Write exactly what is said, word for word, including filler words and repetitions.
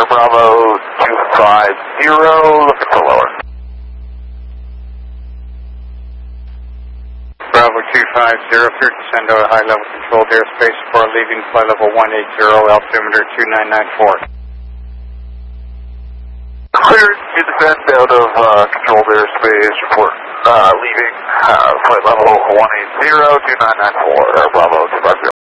Bravo two five zero, looking for lower. Bravo two five zero, clear to send out a high-level controlled airspace for leaving flight level one eight zero, altimeter two nine nine four. Cleared to descend out of uh, controlled airspace, report uh, leaving uh, flight level one eight zero, two nine nine four, Bravo two five zero.